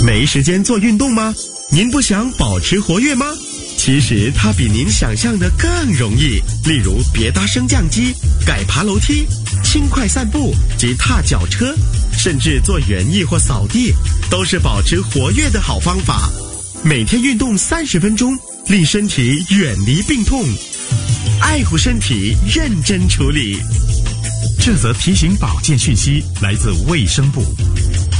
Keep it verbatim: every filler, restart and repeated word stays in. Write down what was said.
没时间做运动吗？您不想保持活跃吗？其实它比您想象的更容易。例如别搭升降机、改爬楼梯、轻快散步及踏脚车，甚至做园艺或扫地，都是保持活跃的好方法。每天运动三十分钟，令身体远离病痛，爱护身体，认真处理。 这则提醒保健讯息来自卫生部。